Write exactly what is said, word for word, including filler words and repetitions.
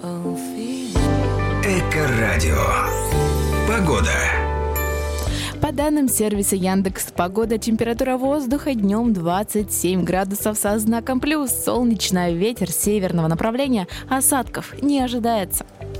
Эко-радио. Погода. По данным сервиса Яндекс.Погода, температура воздуха днем двадцать семь градусов со знаком плюс. Солнечно, ветер северного направления, осадков не ожидается.